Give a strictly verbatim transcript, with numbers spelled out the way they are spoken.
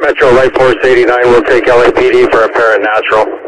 Metro Light Force eighty-nine will take L A P D for apparent natural.